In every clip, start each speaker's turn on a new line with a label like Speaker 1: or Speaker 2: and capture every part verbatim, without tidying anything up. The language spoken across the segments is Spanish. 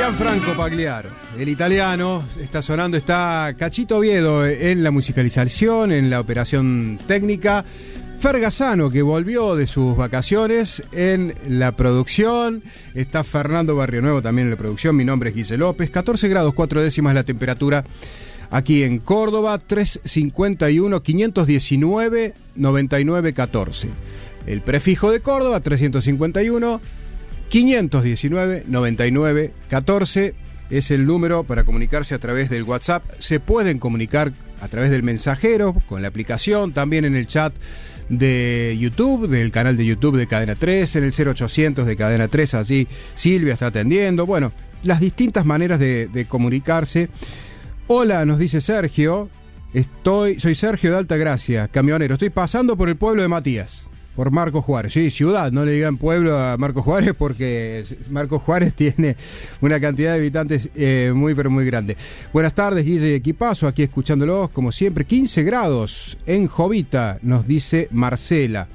Speaker 1: Gianfranco Pagliaro, el italiano, está sonando, está Cachito Oviedo en la musicalización, en la operación técnica. Fer Gazzano, que volvió de sus vacaciones, en la producción. Está Fernando Barrionuevo también en la producción. Mi nombre es Guille López. catorce grados cuatro décimas la temperatura aquí en Córdoba. tres cincuenta y uno, quinientos diecinueve, noventa y nueve, catorce. El prefijo de Córdoba, trescientos cincuenta y uno, quinientos diecinueve, noventa y nueve, catorce. Es el número para comunicarse a través del WhatsApp. Se pueden comunicar a través del mensajero, con la aplicación, también en el chat de YouTube, del canal de YouTube de Cadena tres, en el cero ochocientos de Cadena tres, allí Silvia está atendiendo. Bueno, las distintas maneras de, de comunicarse. Hola, nos dice Sergio, estoy, soy Sergio de Altagracia, camionero, estoy pasando por el pueblo de Matías, por Marcos Juárez. Sí, ciudad, no le digan pueblo a Marcos Juárez porque Marcos Juárez tiene una cantidad de habitantes eh, muy pero muy grande. Buenas tardes, Guille y equipazo, aquí escuchándolos como siempre. quince grados en Jovita, nos dice Marcela.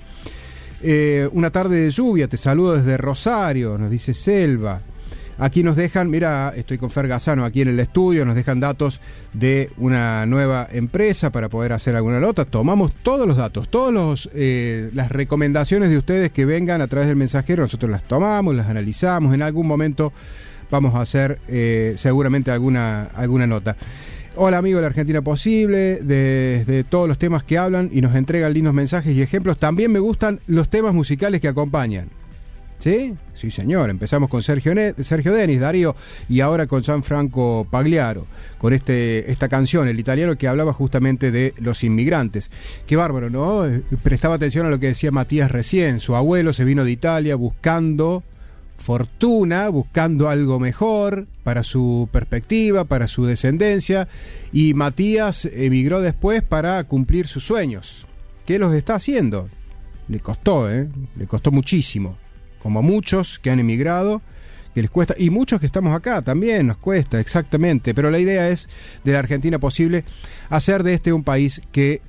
Speaker 1: Eh, una tarde de lluvia, te saludo desde Rosario, nos dice Selva. Aquí nos dejan, mira, estoy con Fer Gazzano aquí en el estudio, nos dejan datos de una nueva empresa para poder hacer alguna nota. Tomamos todos los datos, todas los eh, las recomendaciones de ustedes que vengan a través del mensajero, nosotros las tomamos, las analizamos, en algún momento vamos a hacer eh, seguramente alguna, alguna nota. Hola amigo de la Argentina Posible, desde de todos los temas que hablan y nos entregan lindos mensajes y ejemplos. También me gustan los temas musicales que acompañan. ¿Sí? Sí, señor. Empezamos con Sergio, ne- Sergio Denis, Darío, y ahora con Gianfranco Pagliaro, con este esta canción, el italiano que hablaba justamente de los inmigrantes. Qué bárbaro, ¿no? Prestaba atención a lo que decía Matías recién. Su abuelo se vino de Italia buscando fortuna, buscando algo mejor para su perspectiva, para su descendencia, y Matías emigró después para cumplir sus sueños. ¿Qué los está haciendo? Le costó, ¿eh? Le costó muchísimo. Como muchos que han emigrado, que les cuesta, y muchos que estamos acá también nos cuesta, exactamente, pero la idea es, de la Argentina Posible, hacer de este un país que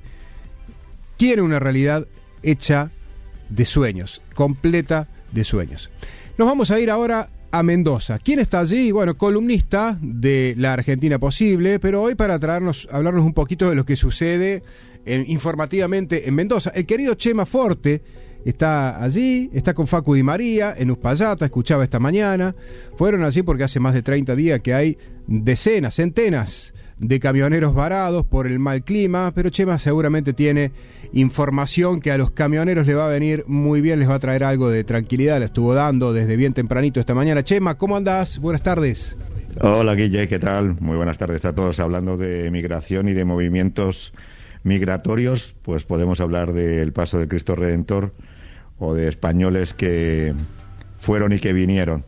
Speaker 1: quiere una realidad hecha de sueños, completa de sueños. Nos vamos a ir ahora a Mendoza. ¿Quién está allí? Bueno, columnista de la Argentina Posible, pero hoy para traernos, hablarnos un poquito de lo que sucede en, informativamente en Mendoza. El querido Chema Forte está allí, está con Facu Di María en Uspallata, escuchaba esta mañana. Fueron allí porque hace más de treinta días que hay decenas, centenas de camioneros varados por el mal clima, pero Chema seguramente tiene información que a los camioneros le va a venir muy bien, les va a traer algo de tranquilidad, la estuvo dando desde bien tempranito esta mañana. Chema, ¿cómo andás? Buenas tardes.
Speaker 2: Hola Guille, ¿qué tal? Muy buenas tardes a todos. Hablando de migración y de movimientos migratorios, pues podemos hablar del paso de Cristo Redentor o de españoles que fueron y que vinieron.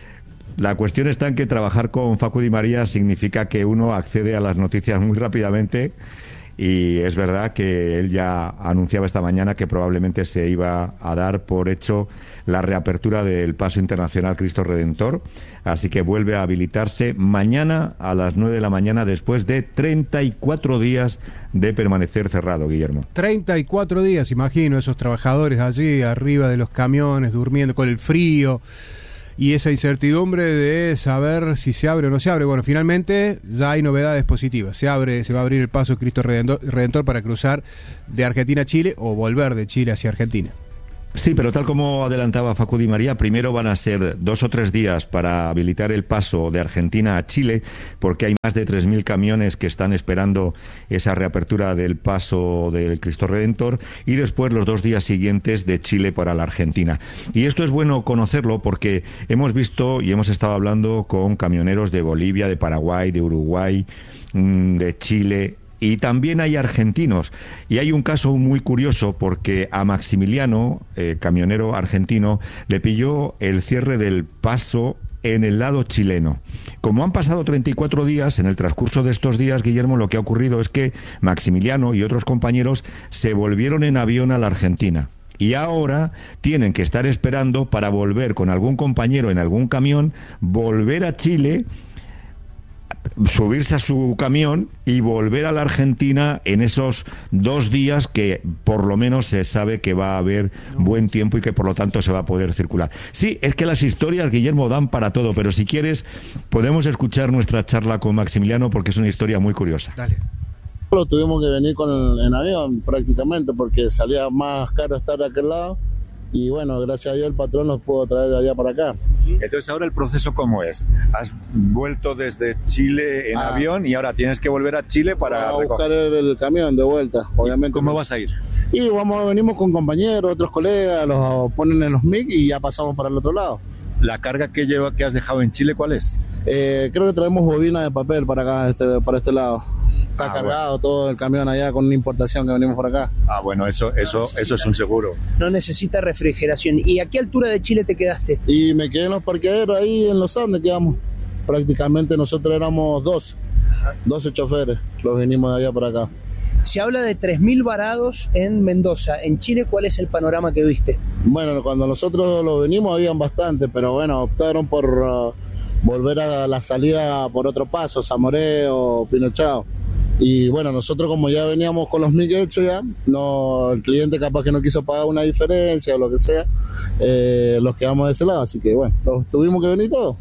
Speaker 2: La cuestión está en que trabajar con Facu Di María significa que uno accede a las noticias muy rápidamente, y es verdad que él ya anunciaba esta mañana que probablemente se iba a dar por hecho la reapertura del paso internacional Cristo Redentor, así que vuelve a habilitarse mañana a las nueve de la mañana después de treinta y cuatro días de permanecer cerrado, Guillermo.
Speaker 1: treinta y cuatro días, imagino, esos trabajadores allí arriba de los camiones, durmiendo con el frío y esa incertidumbre de saber si se abre o no se abre. Bueno, finalmente ya hay novedades positivas. Se abre, se va a abrir el paso Cristo Redentor, Redentor para cruzar de Argentina a Chile o volver de Chile hacia Argentina.
Speaker 2: Sí, pero tal como adelantaba Facu Di María, primero van a ser dos o tres días para habilitar el paso de Argentina a Chile, porque hay más de tres mil camiones que están esperando esa reapertura del paso del Cristo Redentor, y después los dos días siguientes de Chile para la Argentina. Y esto es bueno conocerlo porque hemos visto y hemos estado hablando con camioneros de Bolivia, de Paraguay, de Uruguay, de Chile, y también hay argentinos. Y hay un caso muy curioso porque a Maximiliano, eh, camionero argentino, le pilló el cierre del paso en el lado chileno. Como han pasado treinta y cuatro días, en el transcurso de estos días, Guillermo, lo que ha ocurrido es que Maximiliano y otros compañeros se volvieron en avión a la Argentina. Y ahora tienen que estar esperando para volver con algún compañero en algún camión, volver a Chile, subirse a su camión y volver a la Argentina en esos dos días que por lo menos se sabe que va a haber buen tiempo y que por lo tanto se va a poder circular. Sí, es que las historias, Guillermo, dan para todo, pero si quieres podemos escuchar nuestra charla con Maximiliano porque es una historia muy curiosa.
Speaker 1: Dale.
Speaker 3: Lo tuvimos que venir con el, en avión prácticamente porque salía más caro estar de aquel lado. Y bueno, gracias a Dios el patrón nos pudo traer de allá para acá.
Speaker 4: Entonces ahora el proceso ¿cómo es? Has vuelto desde Chile en ah. avión y ahora tienes que volver a Chile para
Speaker 3: a buscar el, el camión de vuelta, obviamente.
Speaker 4: ¿Cómo vas a ir?
Speaker 3: Y vamos, venimos con compañeros, otros colegas, los ponen en los M I C y ya pasamos para el otro lado.
Speaker 4: ¿La carga que lleva que has dejado en Chile cuál es?
Speaker 3: Eh, creo que traemos bobina de papel para acá, este, para este lado. Está ah, cargado bueno. todo el camión allá con una importación que venimos por acá.
Speaker 4: Ah, bueno, eso eso no eso es un seguro.
Speaker 5: No necesita refrigeración. ¿Y a qué altura de Chile te quedaste?
Speaker 3: Y me quedé en los parqueaderos ahí en los Andes, quedamos. Prácticamente nosotros éramos dos, doce choferes, los venimos de allá para acá.
Speaker 5: Se habla de tres mil varados en Mendoza. En Chile, ¿cuál es el panorama que viste?
Speaker 3: Bueno, cuando nosotros lo venimos habían bastante, pero bueno, optaron por uh, volver a la salida por otro paso, Zamoreo, Pinochao. Y bueno, nosotros como ya veníamos con los M I C hechos ya, no, el cliente capaz que no quiso pagar una diferencia o lo que sea, eh, los quedamos de ese lado, así que bueno, los tuvimos que venir todos.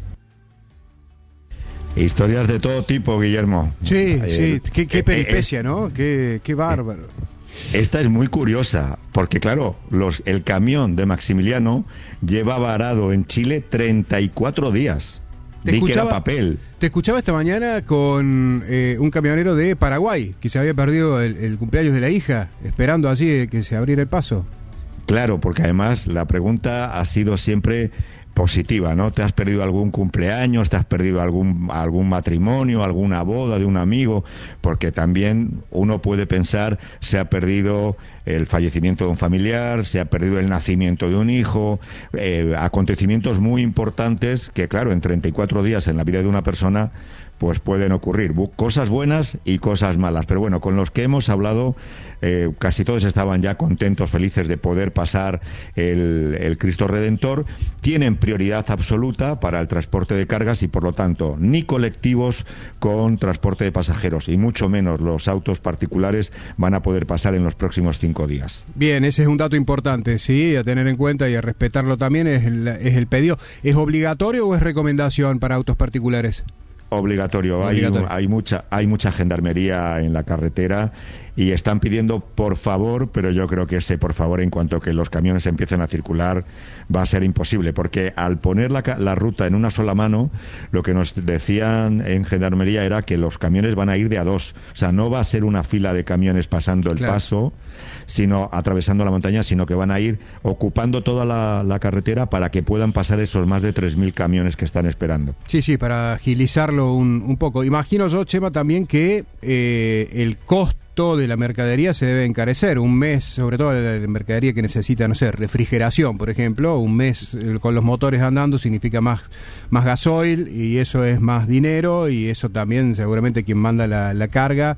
Speaker 2: Historias de todo tipo, Guillermo.
Speaker 1: Sí, eh, sí, qué, qué eh, peripecia, eh, ¿no? Qué, qué bárbaro.
Speaker 2: Esta es muy curiosa, porque claro, los, el camión de Maximiliano lleva varado en Chile treinta y cuatro días.
Speaker 1: Te
Speaker 2: Vi
Speaker 1: escuchaba,
Speaker 2: que era papel.
Speaker 1: Te escuchaba esta mañana con eh, un camionero de Paraguay, que se había perdido el, el cumpleaños de la hija, esperando así que se abriera el paso.
Speaker 2: Claro, porque además la pregunta ha sido siempre positiva, ¿no? ¿Te has perdido algún cumpleaños? ¿Te has perdido algún, algún matrimonio, alguna boda de un amigo? Porque también uno puede pensar, se ha perdido el fallecimiento de un familiar, se ha perdido el nacimiento de un hijo, eh, acontecimientos muy importantes que, claro, en treinta y cuatro días en la vida de una persona pues pueden ocurrir cosas buenas y cosas malas. Pero bueno, con los que hemos hablado, eh, casi todos estaban ya contentos, felices de poder pasar el, el Cristo Redentor. Tienen prioridad absoluta para el transporte de cargas y, por lo tanto, ni colectivos con transporte de pasajeros y mucho menos los autos particulares van a poder pasar en los próximos cinco días.
Speaker 1: Bien, ese es un dato importante, sí, a tener en cuenta y a respetarlo también es el, es el pedido. ¿Es obligatorio o es recomendación para autos particulares?
Speaker 2: Obligatorio, Obligatorio. Hay, hay mucha hay mucha gendarmería en la carretera y están pidiendo por favor, pero yo creo que ese por favor en cuanto que los camiones empiecen a circular va a ser imposible, porque al poner la, la ruta en una sola mano, lo que nos decían en gendarmería era que los camiones van a ir de a dos, o sea, no va a ser una fila de camiones pasando el claro. paso, sino atravesando la montaña, sino que van a ir ocupando toda la, la carretera para que puedan pasar esos más de tres mil camiones que están esperando.
Speaker 1: Sí, sí, para agilizarlo un, un poco. Imagino yo, Chema, también que eh, el costo de la mercadería se debe encarecer. Un mes, sobre todo la mercadería que necesita, no sé, refrigeración, por ejemplo, un mes eh, con los motores andando significa más, más gasoil y eso es más dinero y eso también seguramente quien manda la, la carga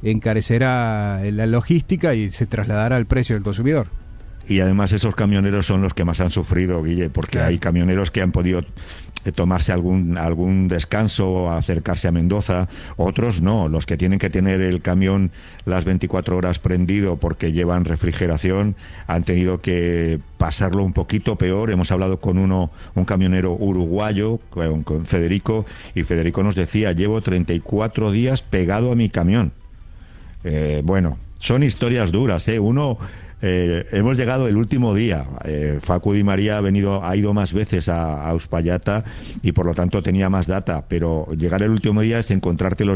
Speaker 1: encarecerá la logística y se trasladará al precio del consumidor.
Speaker 2: Y además esos camioneros son los que más han sufrido, Guille, porque claro. hay camioneros que han podido tomarse algún algún descanso o acercarse a Mendoza, otros no, los que tienen que tener el camión las veinticuatro horas prendido porque llevan refrigeración han tenido que pasarlo un poquito peor. Hemos hablado con uno, un camionero uruguayo, con, con Federico, y Federico nos decía, llevo treinta y cuatro días pegado a mi camión. Eh, bueno, son historias duras, ¿eh? Uno... Eh, hemos llegado el último día. Eh, Facu Di María ha venido, ha ido más veces a, a Uspallata y por lo tanto tenía más data, pero llegar el último día es encontrarte los